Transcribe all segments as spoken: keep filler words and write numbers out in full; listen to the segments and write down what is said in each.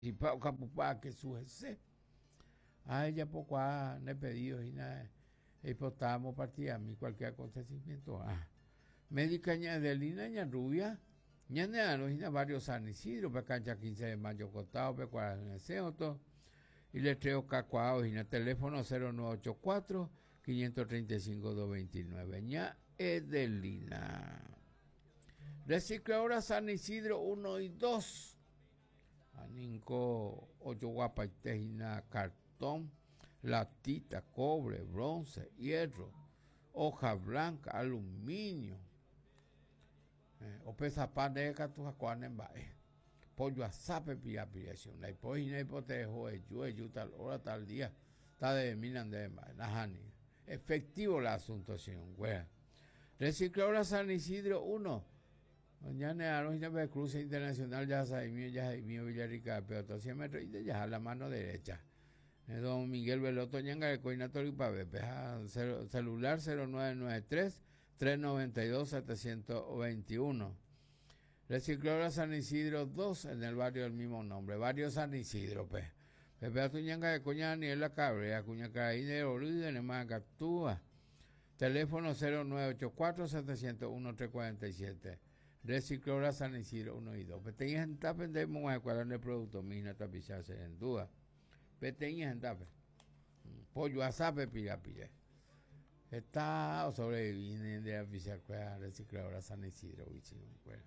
y pa capupá que sujese a ella poco a ne pedido y nada hipotamo partida a mí cualquier acontecimiento ah médica ña de lina ña rubia ña neano y varios San Isidro pe cancha quince de mayo cotado pe cuarenta y y letreo cacuao y en el teléfono cero nueve ocho cuatro, cinco tres cinco, dos dos nueve ña Edelina. Recicladora San Isidro uno y dos. Aninco ocho guapa y tejina cartón, latita, cobre, bronce, hierro, hoja blanca, aluminio. Eh, o pesa pan de catuja cuanen bae. Pollo asape pia piación. La hipógina hipotejo es yo tal hora tal día. Está de minan de bae. Najani. Efectivo el asunto, señor güey. Recicladora San Isidro uno. Mañana a los de Cruz Internacional ya sabe ya mío Villarrica pero cien metros y de ya a la mano derecha. Don Miguel Veloto ñanga de Coinator y Pave, celular cero nueve nueve tres, tres nueve dos, siete dos uno. Recicladora San Isidro dos en el barrio del mismo nombre, barrio San Isidro, pe. Pepe Atuñanga de Coña ni en la Cabre, Cuña Caí de Olide, en Macatúa. Teléfono cero nueve ocho cuatro, siete cero uno, tres cuatro siete. Recicladora San Isidro uno y dos. Peteñas en tape de monja cuadrón de producto mina tapizarse en duda. Peteñas en tape. Pollo asape pilla pilla. Está o sobreviviendo de oficial cueva recicladora San Isidro Huichino.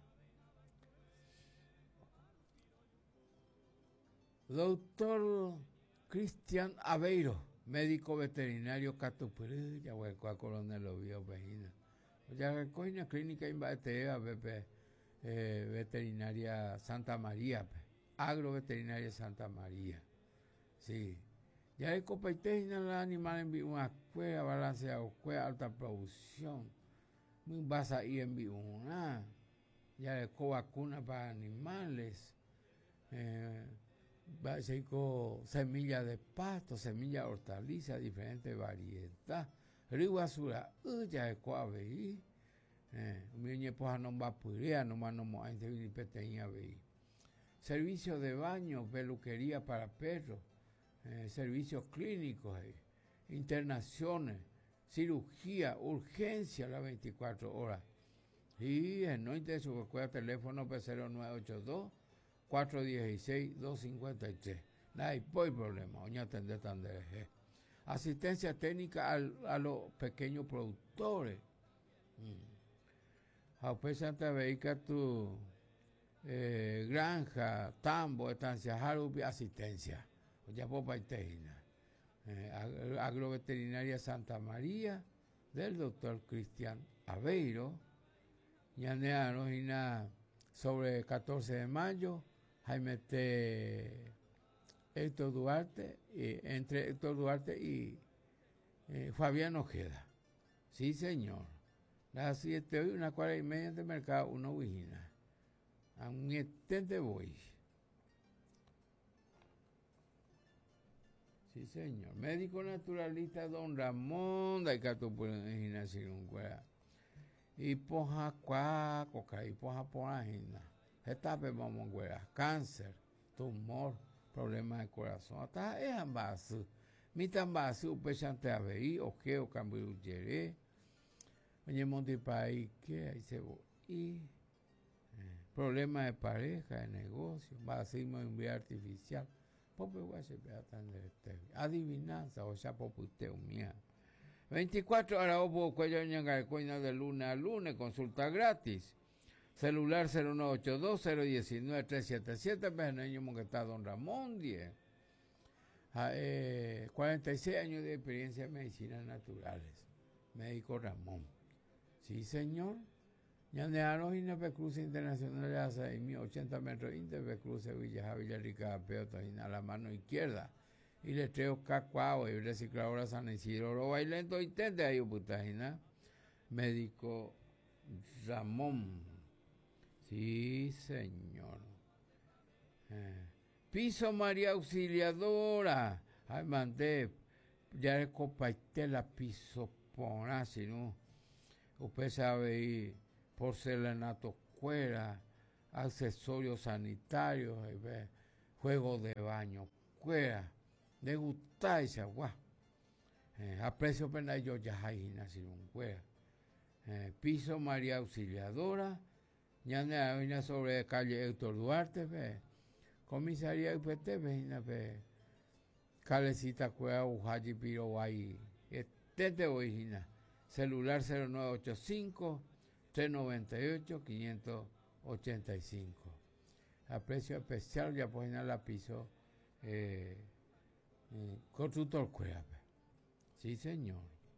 Doctor Cristian Aveiro, médico veterinario Catupurú, ya hueco a coronel Obvio Vejina. Ya coina clínica imbatea bebé eh, veterinaria Santa María, agroveterinaria Santa María. Sí. Ya hay competencia en los animales en vivo, una cueva balanceada, cueva alta producción. Muy basa ahí en vivo, una. Ya hay vacuna para animales. Eh, básico semillas de pasto, semillas de hortalizas, diferentes variedades. Río Azura, ya es coaveí. Mi ñepoja no va a purir, no más no más en peteña veí. Servicios de baño, peluquería para perros, eh, servicios clínicos, eh, internaciones, cirugía, urgencia las veinticuatro horas. Y en no interesa que cuida teléfono cero nueve ocho dos, cuatro uno seis, dos cinco tres. No hay problema, oña atender tan de eje. Asistencia técnica al, a los pequeños productores. A pesar de ver tu eh, granja, tambo, estancia, jarubi, asistencia. Ya por paitejina. Eh, agroveterinaria Santa María del doctor Cristian Aveiro. Yaneanos y nada sobre catorce de mayo. Jaime T. Héctor Duarte, eh, entre Héctor Duarte y eh, Fabián Ojeda. Sí, señor. Las siete hoy, una cuadra y media de mercado, una vigina. A un etente voy. Sí, señor. Médico naturalista don Ramón de Catupurina Ciruncuera. Y poja cuacoca, y poja porajina. Etape vamos güera. Cáncer, tumor, problemas de corazón. Hasta es ambasu. Mi tambasu, pechante a veí, ojeo, cambió yeré. Oye, Montipaí, ¿qué hay? Se y eh, problemas de pareja, de negocio, vacío de envío artificial. Pope guache tan de este. Adivinanza, o sea, poputeo mía. veinticuatro horas opo cuello ñanga de coina de lunes a lunes, consulta gratis. Celular cero nueve ocho dos, cero uno nueve, tres siete siete, Beneño que está don Ramón diez. Ah, eh, cuarenta y seis años de experiencia en medicinas naturales. Médico Ramón. Sí, señor. Ya nearon en la Cruz Internacional a seis mil ochenta metros de Cruz Villa Villarrica Peoto a la mano izquierda. Y letreo Cacuao y recicladora San Isidro. Lo bailento y tende ahí, putajina. Médico Ramón. Sí, señor. Eh. Piso María Auxiliadora. Ay, mandé. Ya le compartí la piso por así, ¿no? Usted sabe ir porcelanato cuera, accesorios sanitarios, juego de baño, cuera, de gustar ese agua. Eh, a precio pena yo ya hay nacieron cuera. Eh, piso María Auxiliadora, ya hay sobre calle Héctor Duarte, ve. Comisaría U P T, ve. Calecita Cueva, Ujayi, Piro, ahí. Este te origina. Celular cero nueve ocho cinco, tres nueve ocho, cinco ocho cinco. A precio especial, ya pueden ir a piso eh, eh, constructor Cueva. Sí, señor.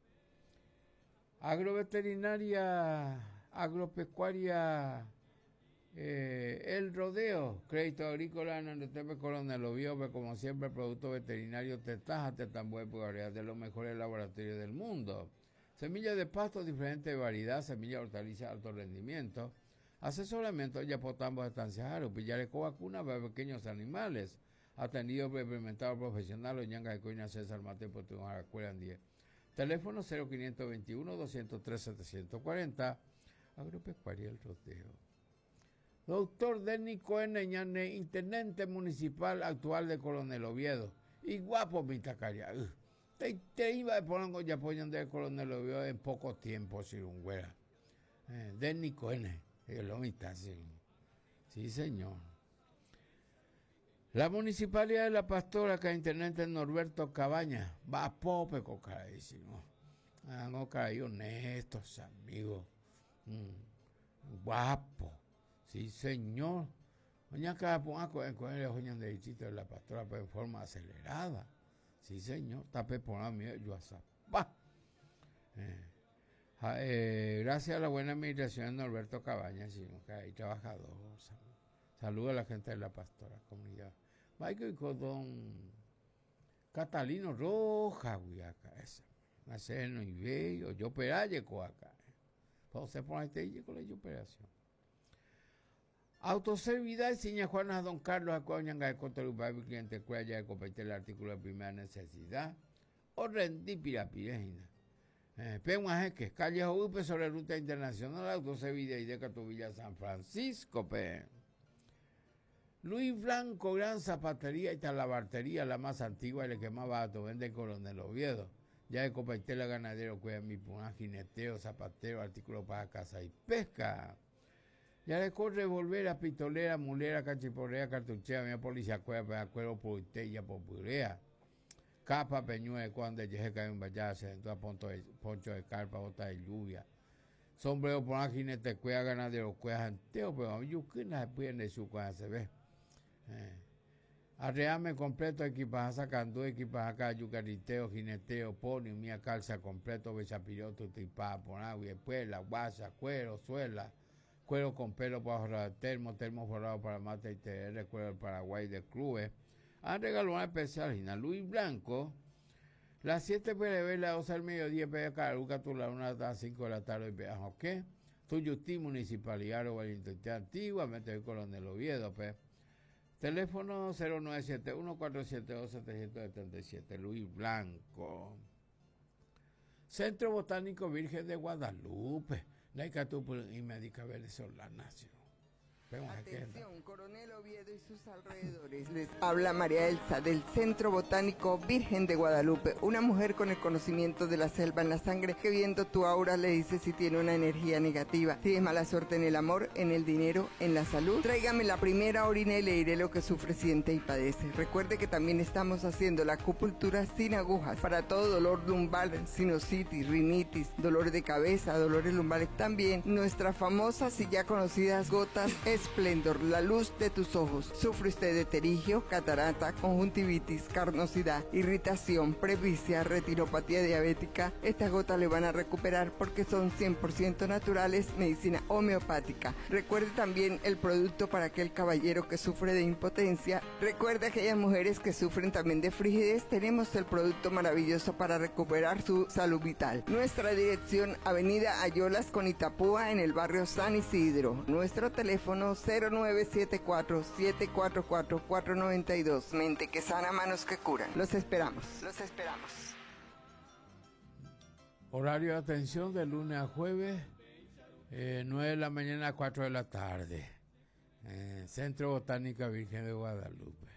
Agroveterinaria, agropecuaria, eh, El Rodeo, crédito agrícola en el T P Coronel Oviedo, como siempre, producto veterinario Tetaja, Tetambué, variedad de los mejores laboratorios del mundo. Semillas de pasto, diferente variedad, semillas de hortalizas, alto rendimiento. Asesoramiento, ya potamos estancias, arupillar con vacunas para pequeños animales. Atendido por experimentado profesional, Oñanga de Coina, César Mate, Portugal, Aracuela, diez. Teléfono cero cinco dos uno, dos cero tres, setecientos cuarenta. Agropecuaria El Rodeo. Doctor Denis Cohen Ñane, intendente municipal actual de Coronel Oviedo. Y guapo, mi tacaria. Te, te iba a poner ya apoyan del Coronel Oviedo en poco tiempo, Sirungüera. Eh, Denis Cohen, el hombre está así. Sí, señor. La municipalidad de La Pastora, que intendente Norberto Cabaña, va a pope cocaísimo. No caí honestos, amigos. Mm, guapo. Sí, señor. Doña Capón, con el joñón de distrito de La Pastora, pero en forma acelerada. Sí, señor. Tape por la mía, yo hasta. Eh, eh, gracias a la buena administración de Norberto Cabaña, sí, que hay trabajador. Saludos a la gente de La Pastora, comunidad. Michael Codón, Catalino Roja, Guiaca, esa. Naceno y bello, yo peralle coaca. José por ahí te con la operación. Autoservidad, Ciña Juana, Don Carlos Acoñanga, de Cotorubabi, cliente cuella, de competir el artículo de primera necesidad. O rendí pirapirejina. Eh, Pehuajeque, calle Upe sobre ruta internacional, autoservidad y de Catuvilla, San Francisco, pe. Luis Blanco, gran zapatería y talabartería, la más antigua y la que más barato vende Coronel Oviedo. Ya de Copaitela Ganadero, cuida mi puna, jineteo, zapatero, artículos para caza y pesca. Ya de corre volver a pistolera, mulera, cachiporrea, cartuchera, mi policía, cueva, para cuero, puitella, popurea. Capa, peñue, cuando llegue cae un vallada, se sentó a poncho de, poncho de carpa, bota de lluvia. Sombrero por una jinete, cueva, ganadero, cueva, janteo, pero a mí yo que no se puede de su cueva, se ve. Eh. Arreame completo, equipaje sacando, equipaje acá, yucariteo, jineteo, pony, mía calza completo, bechapiroto, tripá, por agua, espuela, guasa, cuero, suela, cuero con pelo para ahorrar termo, termo forrado para mata y T R, cuero del Paraguay de clubes. Han regalado una especial, Gina Luis Blanco, las siete puede ver la dos al mediodía, pega Caruca, tu la una a las cinco de la tarde, pegas, ¿ok? Tu Yutí, municipalidad, o el Intendente Antigua, mete el Coronel Oviedo, pues. Teléfono cero nueve siete uno, cuatro siete dos, siete siete siete, Luis Blanco. Centro Botánico Virgen de Guadalupe, y Médica Venezolana. Atención, Coronel Oviedo y sus alrededores. Les habla María Elsa del Centro Botánico Virgen de Guadalupe, una mujer con el conocimiento de la selva en la sangre que viendo tu aura le dice si tiene una energía negativa. Tienes mala suerte en el amor, en el dinero, en la salud. Tráigame la primera orina y le diré lo que sufre, siente y padece. Recuerde que también estamos haciendo la acupuntura sin agujas para todo dolor lumbar, sinusitis, rinitis, dolor de cabeza, dolores lumbares. También nuestras famosas y ya conocidas gotas Esplendor, la luz de tus ojos. ¿Sufre usted de terigio, catarata, conjuntivitis, carnosidad, irritación, presbicia, retinopatía diabética? Estas gotas le van a recuperar porque son cien por ciento naturales, medicina homeopática. Recuerde también el producto para aquel caballero que sufre de impotencia. Recuerde a aquellas mujeres que sufren también de frigidez. Tenemos el producto maravilloso para recuperar su salud vital. Nuestra dirección, Avenida Ayolas con Itapúa, en el barrio San Isidro. Nuestro teléfono cero nueve siete cuatro, siete cuatro cuatro, cuatro nueve dos. Mente que sana, manos que curan. Los esperamos. Los esperamos. Horario de atención de lunes a jueves, eh, nueve de la mañana a cuatro de la tarde. Eh, Centro Botánica Virgen de Guadalupe.